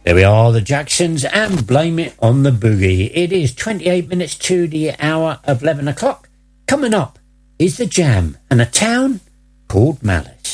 There we are, the Jacksons, and Blame It on the Boogie. It is 28 minutes to the hour of 11 o'clock. Coming up is The Jam and a town called Malice.